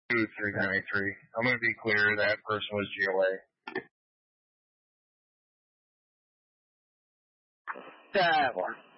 393. I'm going to be clear, that person was GLA. That one.